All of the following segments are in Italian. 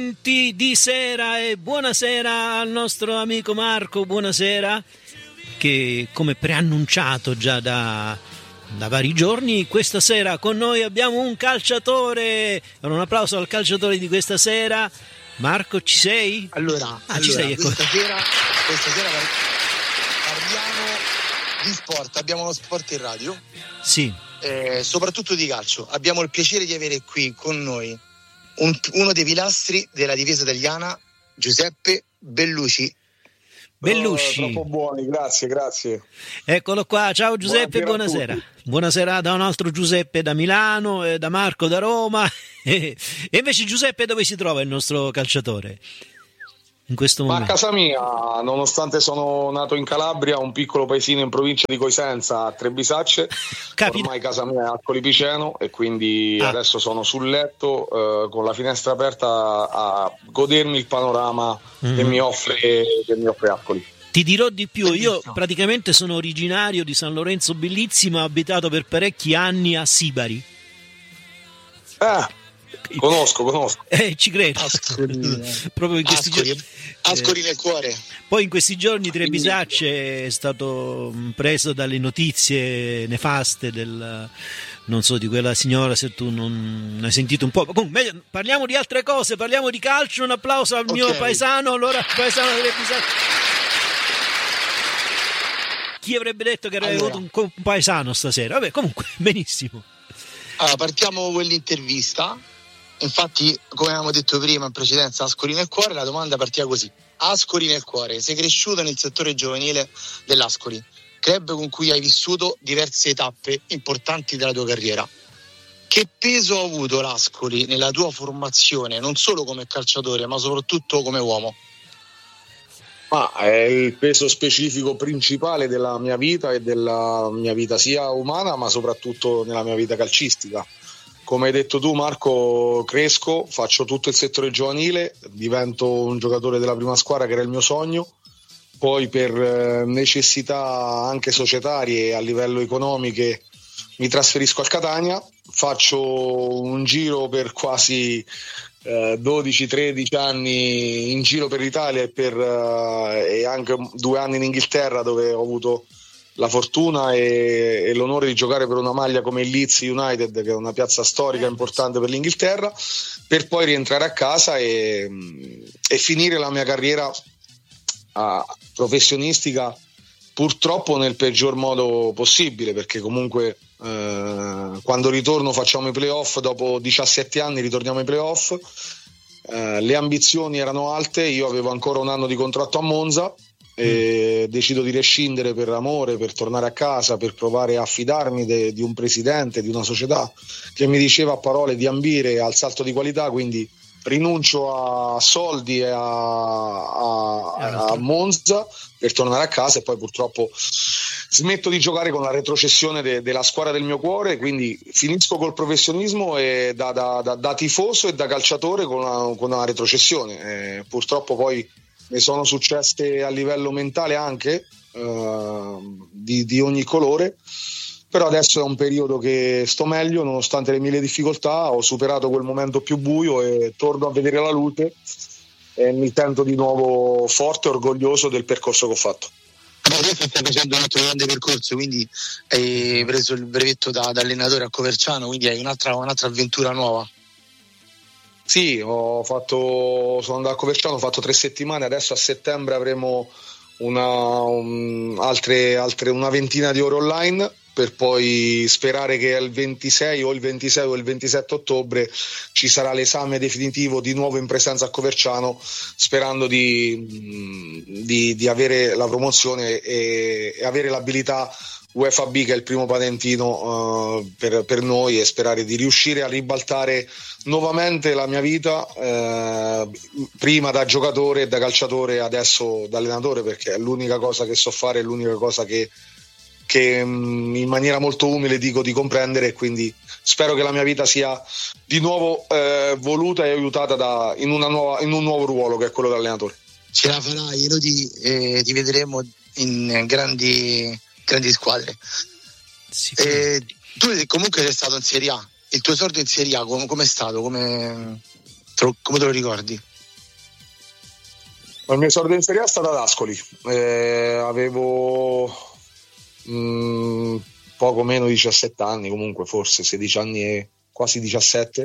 Di sera e buonasera al nostro amico Marco, buonasera, che come preannunciato già da vari giorni, questa sera con noi abbiamo un calciatore. Un applauso al calciatore di questa sera. Marco, ci sei? Allora, ci sei, ecco. questa sera parliamo di sport, abbiamo lo sport in radio. Sì. Soprattutto di calcio. Abbiamo il piacere di avere qui con noi uno dei pilastri della difesa italiana, Giuseppe Bellucci. Troppo buoni, grazie. Eccolo qua, ciao Giuseppe, buonasera. Buonasera da un altro Giuseppe da Milano e da Marco da Roma. E invece Giuseppe, dove si trova il nostro calciatore in questo momento? Ma a casa mia, nonostante sono nato in Calabria, un piccolo paesino in provincia di Cosenza, a Trebisacce, ormai casa mia è a Colipiceno e quindi adesso sono sul letto con la finestra aperta a godermi il panorama che mi offre Ascoli. Ti dirò di più, io praticamente sono originario di San Lorenzo Bellissimo, ho abitato per parecchi anni a Sibari. Conosco. Ci credo. Proprio in questi giorni. Ascoli nel cuore. Poi in questi giorni Trebisacce è stato preso dalle notizie nefaste non so, di quella signora, se tu non hai sentito un po'. Comunque, parliamo di altre cose, parliamo di calcio. Un applauso al mio paesano, allora paesano di Trebisacce. Chi avrebbe detto che avrei avuto un paesano stasera? Vabbè, comunque, benissimo. Allora, partiamo con l'intervista. Infatti, come avevamo detto prima in precedenza, Ascoli nel cuore, la domanda partiva così. Ascoli nel cuore, sei cresciuto nel settore giovanile dell'Ascoli, club con cui hai vissuto diverse tappe importanti della tua carriera. Che peso ha avuto l'Ascoli nella tua formazione, non solo come calciatore, ma soprattutto come uomo? Ma è il peso specifico principale della mia vita e della mia vita sia umana, ma soprattutto nella mia vita calcistica. Come hai detto tu, Marco, cresco, faccio tutto il settore giovanile, divento un giocatore della prima squadra che era il mio sogno, poi per necessità anche societarie a livello economiche mi trasferisco al Catania, faccio un giro per quasi 12-13 anni in giro per l'Italia e anche 2 anni in Inghilterra, dove ho avuto la fortuna e l'onore di giocare per una maglia come il Leeds United, che è una piazza storica importante per l'Inghilterra, per poi rientrare a casa e finire la mia carriera professionistica purtroppo nel peggior modo possibile, perché comunque quando ritorno facciamo i playoff, dopo 17 anni ritorniamo ai playoff, le ambizioni erano alte, io avevo ancora un anno di contratto a Monza e decido di rescindere per amore, per tornare a casa, per provare a fidarmi di un presidente, di una società che mi diceva a parole di ambire al salto di qualità, quindi rinuncio a soldi e a Monza per tornare a casa e poi purtroppo smetto di giocare con la retrocessione della squadra del mio cuore, quindi finisco col professionismo e da tifoso e da calciatore con una retrocessione. Purtroppo poi ne sono successe a livello mentale anche di ogni colore, però adesso è un periodo che sto meglio nonostante le mille difficoltà, ho superato quel momento più buio e torno a vedere la luce e mi sento di nuovo forte e orgoglioso del percorso che ho fatto. Adesso stai facendo un altro grande percorso, quindi hai preso il brevetto da allenatore a Coverciano, quindi hai un'altra avventura nuova. Sì, sono andato a Coverciano, ho fatto 3 settimane, adesso a settembre avremo una ventina di ore online, per poi sperare che il 26 o il 26 o il 27 ottobre ci sarà l'esame definitivo di nuovo in presenza a Coverciano, sperando di avere la promozione e avere l'abilità UEFA B, che è il primo patentino per noi, e sperare di riuscire a ribaltare nuovamente la mia vita, prima da giocatore e da calciatore, adesso da allenatore, perché è l'unica cosa che so fare, è l'unica cosa che in maniera molto umile dico di comprendere, e quindi spero che la mia vita sia di nuovo voluta e aiutata in un nuovo ruolo, che è quello dell'allenatore. Ce la farai, noi ti vedremo in grandi squadre. Sì. Tu comunque sei stato in Serie A, il tuo esordio in Serie A come è stato? Come te lo ricordi? Il mio esordio in Serie A è stato ad Ascoli, avevo poco meno di 17 anni, comunque forse 16 anni e quasi 17,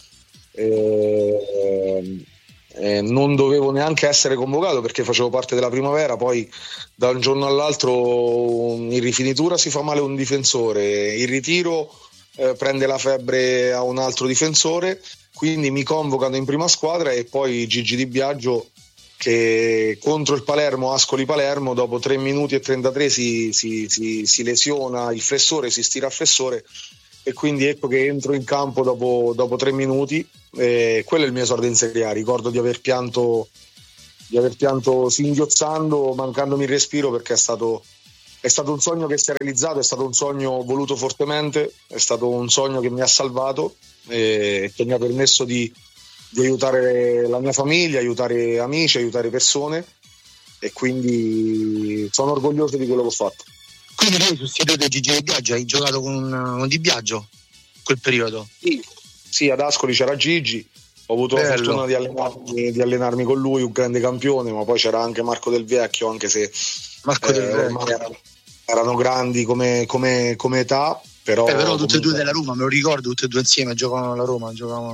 non dovevo neanche essere convocato perché facevo parte della primavera. Poi da un giorno all'altro in rifinitura si fa male un difensore, in ritiro prende la febbre a un altro difensore, quindi mi convocano in prima squadra e poi Gigi Di Biagio, che contro il Palermo, Ascoli-Palermo, dopo 3 minuti e 33 si lesiona il flessore, si stira il flessore, e quindi ecco che entro in campo dopo 3 minuti. Quello è il mio esordio in Serie A. Ricordo di aver pianto singhiozzando, mancandomi il respiro, perché è stato un sogno che si è realizzato, è stato un sogno voluto fortemente, è stato un sogno che mi ha salvato e che mi ha permesso di aiutare la mia famiglia, aiutare amici, aiutare persone, e quindi sono orgoglioso di quello che ho fatto. Quindi lei sostituito Gigi Di Biagio, hai giocato con Di Biagio quel periodo? Sì, ad Ascoli c'era Gigi, ho avuto la fortuna di allenarmi con lui, un grande campione, ma poi c'era anche Marco Del Vecchio, anche se Marco Del Vecchio erano grandi come età, però tutte e due della Roma, me lo ricordo, tutte e due insieme giocavano alla Roma,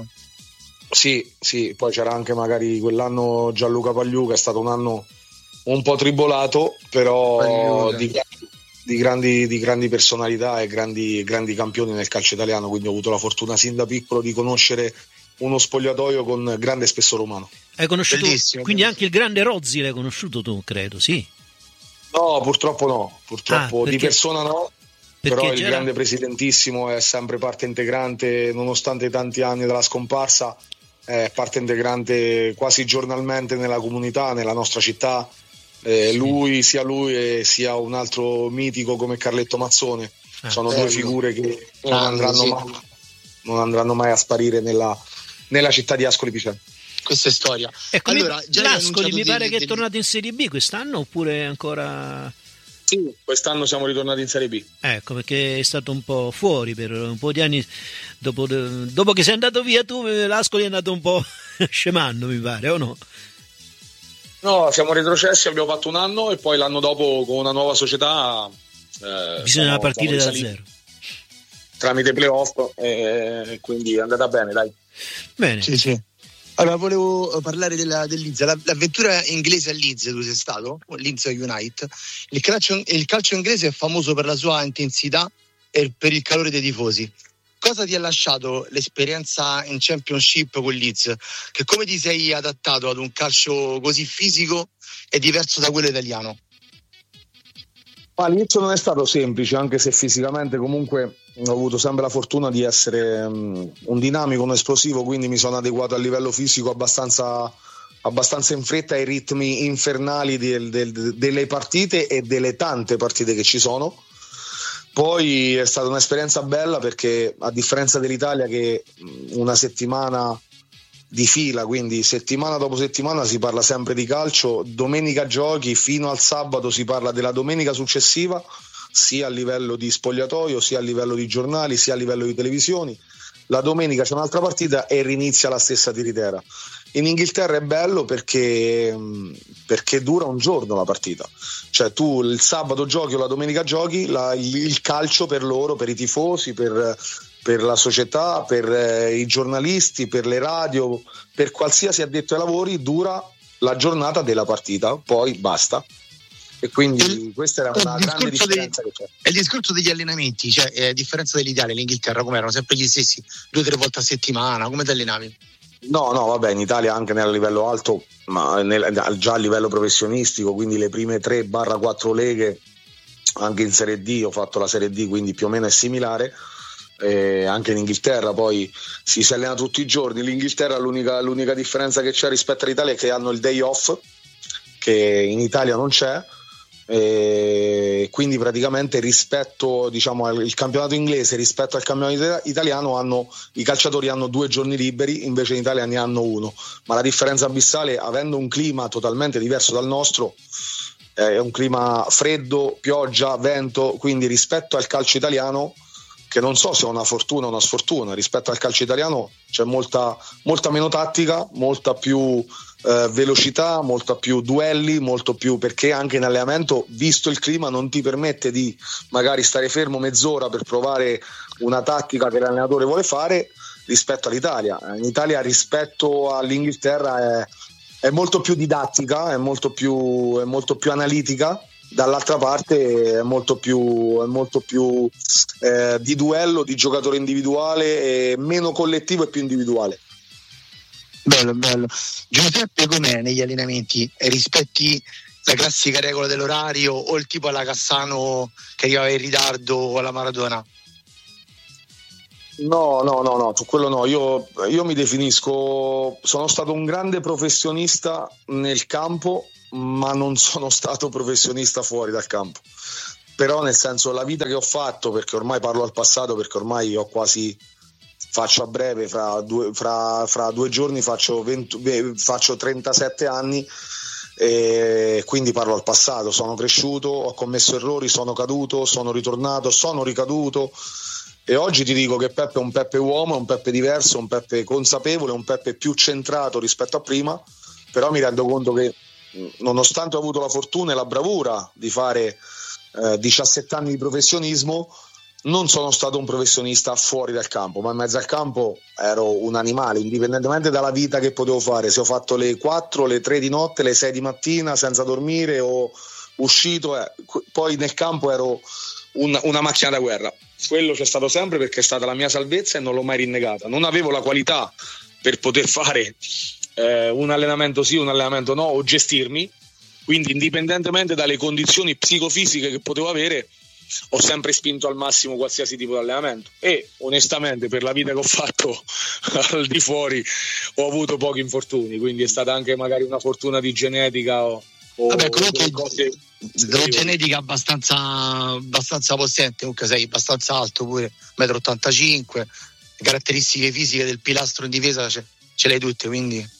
Sì, poi c'era anche magari quell'anno Gianluca Pagliuca, è stato un anno un po' tribolato, però di grandi personalità e grandi campioni nel calcio italiano, quindi ho avuto la fortuna sin da piccolo di conoscere uno spogliatoio con grande spessore umano. Hai conosciuto quindi anche il grande Rozzi, l'hai conosciuto tu, credo, sì? No, purtroppo no, perché, di persona no, però il grande presidentissimo è sempre parte integrante, nonostante tanti anni dalla scomparsa, è parte integrante quasi giornalmente nella comunità, nella nostra città. Sì. Lui e sia un altro mitico come Carletto Mazzone, sono due figure che non andranno mai a sparire nella città di Ascoli Piceno. Questa è storia. Allora, l'Ascoli mi pare che è tornato in Serie B quest'anno, oppure ancora? Sì, quest'anno siamo ritornati in Serie B. Ecco, perché è stato un po' fuori per un po' di anni. Dopo che sei andato via tu, l'Ascoli è andato un po' scemando, mi pare, o no? No, siamo retrocessi, abbiamo fatto un anno e poi l'anno dopo con una nuova società bisogna partire da zero tramite playoff, quindi è andata bene, dai. Bene. Sì. Allora, volevo parlare dell'Leeds, l'avventura inglese a Leeds. Tu sei stato? Leeds United. Il calcio inglese è famoso per la sua intensità e per il calore dei tifosi. Cosa ti ha lasciato l'esperienza in Championship con Leeds? Che come ti sei adattato ad un calcio così fisico e diverso da quello italiano? All'inizio non è stato semplice, anche se fisicamente comunque ho avuto sempre la fortuna di essere un dinamico, un esplosivo, quindi mi sono adeguato a livello fisico abbastanza in fretta ai ritmi infernali delle partite e delle tante partite che ci sono. Poi è stata un'esperienza bella perché, a differenza dell'Italia, che una settimana di fila, quindi settimana dopo settimana si parla sempre di calcio, domenica giochi, fino al sabato si parla della domenica successiva, sia a livello di spogliatoio, sia a livello di giornali, sia a livello di televisioni. La domenica c'è un'altra partita e rinizia la stessa tiritera. In Inghilterra è bello perché dura un giorno la partita, cioè tu il sabato giochi o la domenica giochi, il calcio per loro, per i tifosi, per la società, per i giornalisti, per le radio, per qualsiasi addetto ai lavori, dura la giornata della partita, poi basta. E quindi questa era una grande differenza che c'è. E il discorso degli allenamenti, cioè a differenza dell'Italia, l'Inghilterra come erano sempre gli stessi 2 o 3 volte a settimana, come ti allenavi? No, vabbè, in Italia anche nel livello alto, ma già a livello professionistico, quindi le prime 3-4 leghe, anche in Serie D, ho fatto la Serie D, quindi più o meno è similare. Anche in Inghilterra poi si allena tutti i giorni. L'Inghilterra l'unica differenza che c'è rispetto all'Italia è che hanno il day off, che in Italia non c'è, quindi praticamente rispetto, diciamo, al campionato inglese rispetto al campionato italiano i calciatori hanno 2 giorni liberi, invece in Italia ne hanno 1. Ma la differenza abissale, avendo un clima totalmente diverso dal nostro, è un clima freddo, pioggia, vento, quindi rispetto al calcio italiano, che non so se è una fortuna o una sfortuna, rispetto al calcio italiano c'è molta meno tattica, molta più velocità, molto più duelli, molto più, perché anche in allenamento, visto il clima, non ti permette di magari stare fermo mezz'ora per provare una tattica che l'allenatore vuole fare rispetto all'Italia. In Italia rispetto all'Inghilterra è molto più didattica, è molto più analitica. Dall'altra parte è molto più di duello, di giocatore individuale, meno collettivo e più individuale. Bello. Giuseppe, com'è negli allenamenti? Rispetti la classica regola dell'orario o il tipo alla Cassano che arrivava in ritardo o alla Maradona? No, su quello no. Io mi definisco, sono stato un grande professionista nel campo, ma non sono stato professionista fuori dal campo. Però nel senso, la vita che ho fatto, perché ormai parlo al passato, perché ormai faccio a breve, fra 2 giorni faccio 37 anni, e quindi parlo al passato. Sono cresciuto, ho commesso errori, sono caduto, sono ritornato, sono ricaduto, e oggi ti dico che Peppe è un Peppe uomo, è un Peppe diverso, un Peppe consapevole, un Peppe più centrato rispetto a prima. Però mi rendo conto che, nonostante ho avuto la fortuna e la bravura di fare 17 anni di professionismo, non sono stato un professionista fuori dal campo, ma in mezzo al campo ero un animale, indipendentemente dalla vita che potevo fare. Se ho fatto le 4, le 3 di notte, le 6 di mattina senza dormire, o uscito, poi nel campo ero una macchina da guerra. Quello c'è stato sempre, perché è stata la mia salvezza e non l'ho mai rinnegata. Non avevo la qualità per poter fare un allenamento sì, un allenamento no, o gestirmi, quindi indipendentemente dalle condizioni psicofisiche che potevo avere, ho sempre spinto al massimo qualsiasi tipo di allenamento. E onestamente, per la vita che ho fatto al di fuori, ho avuto pochi infortuni, quindi è stata anche magari una fortuna di genetica vabbè, comunque della genetica abbastanza possente. Comunque sei abbastanza alto pure, 1,85 m, le caratteristiche fisiche del pilastro in difesa ce le hai tutte, quindi.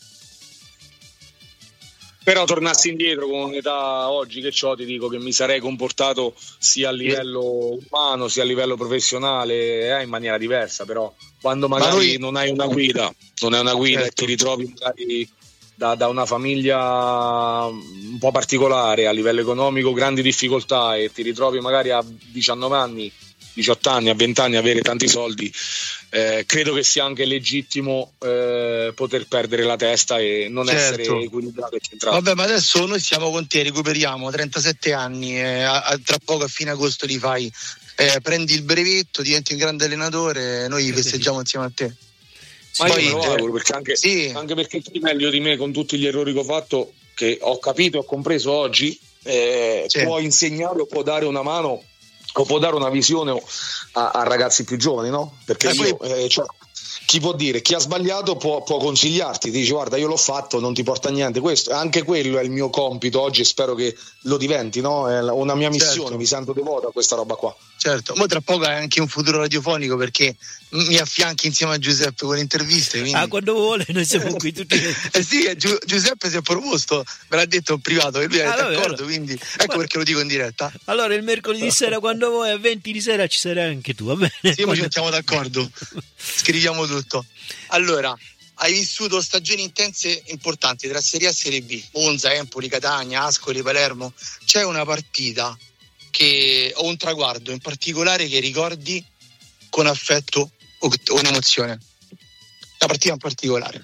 Però tornassi indietro con l'età oggi che ho, ti dico che mi sarei comportato sia a livello umano sia a livello professionale in maniera diversa. Però quando magari non hai una guida, certo, e ti ritrovi magari da una famiglia un po' particolare a livello economico, grandi difficoltà, e ti ritrovi magari a 19 anni, 18 anni, a 20 anni avere tanti soldi, credo che sia anche legittimo poter perdere la testa e non essere equilibrato e centrato. Vabbè, ma adesso noi siamo con te, recuperiamo 37 anni, tra poco a fine agosto li fai, prendi il brevetto, diventi un grande allenatore, noi festeggiamo insieme a te. Ma io me lo auguro, perché anche perché chi meglio di me, con tutti gli errori che ho fatto, che ho capito e ho compreso oggi, può insegnare o può dare una mano o può dare una visione a ragazzi più giovani, no? Perché chi può dire, chi ha sbagliato può consigliarti, ti dice guarda, io l'ho fatto, non ti porta a niente. Questo, anche quello è il mio compito oggi, e spero che lo diventi, no? È una mia missione, certo. Mi sento devoto a questa roba qua. Certo, ma tra poco hai anche un futuro radiofonico, perché mi affianchi insieme a Giuseppe con le interviste. Quindi. Quando vuole, noi siamo qui tutti. Sì, Giuseppe si è proposto, me l'ha detto in privato, e lui è d'accordo, quindi ecco perché lo dico in diretta. Allora il mercoledì sera, quando vuoi, a 20 di sera ci sarai anche tu, va bene? Sì, ma ci mettiamo d'accordo, scriviamo tutto. Allora, hai vissuto stagioni intense importanti tra Serie A e Serie B, Monza, Empoli, Catania, Ascoli, Palermo. C'è una partita o un traguardo in particolare che ricordi con affetto o un'emozione? La partita in particolare.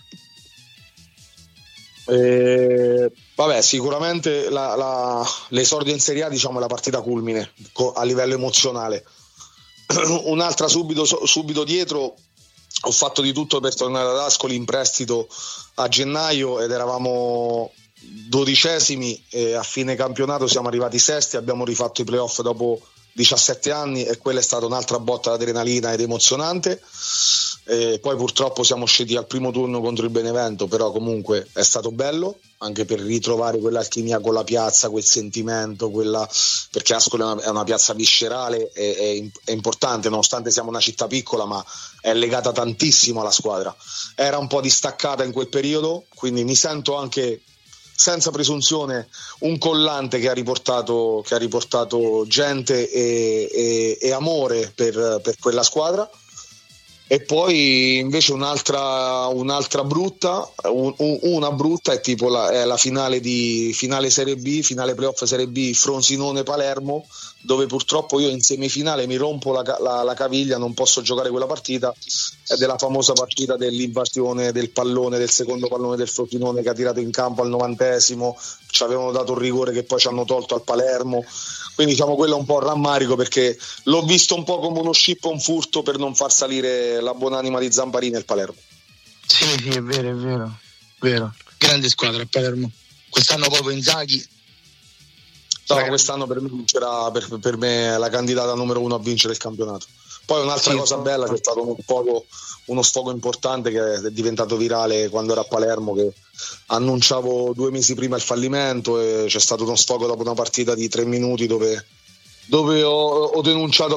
Vabbè, sicuramente l'esordio in Serie A, diciamo, è la partita culmine a livello emozionale. Un'altra subito dietro, ho fatto di tutto per tornare ad Ascoli in prestito a gennaio, ed eravamo 12esimi, e a fine campionato siamo arrivati sesti, abbiamo rifatto i playoff dopo 17 anni, e quella è stata un'altra botta d'adrenalina ed emozionante. Poi purtroppo siamo usciti al primo turno contro il Benevento, però comunque è stato bello anche per ritrovare quell'alchimia con la piazza, quel sentimento, perché Ascoli è una piazza viscerale, è importante, nonostante siamo una città piccola, ma è legata tantissimo alla squadra. Era un po' distaccata in quel periodo, quindi mi sento anche, senza presunzione, un collante che ha riportato gente e amore per quella squadra. E poi invece un'altra brutta, una brutta è tipo la finale Serie B, finale playoff Serie B Frosinone-Palermo, dove purtroppo io in semifinale mi rompo la caviglia, non posso giocare quella partita, ed è la famosa partita dell'invasione del pallone, del secondo pallone del Frosinone che ha tirato in campo al 90esimo, ci avevano dato un rigore che poi ci hanno tolto al Palermo. Quindi diciamo quello è un po' rammarico, perché l'ho visto un po' come uno scippo, un furto per non far salire la buonanima di Zamparini e il Palermo. Sì, è vero. Grande squadra il Palermo. Quest'anno proprio Inzaghi. No, quest'anno per me vincerà, per me è la candidata numero 1 a vincere il campionato. Poi un'altra cosa bella, c'è stato uno sfogo importante che è diventato virale quando era a Palermo, che annunciavo 2 mesi prima il fallimento, e c'è stato uno sfogo dopo una partita di 3 minuti dove ho denunciato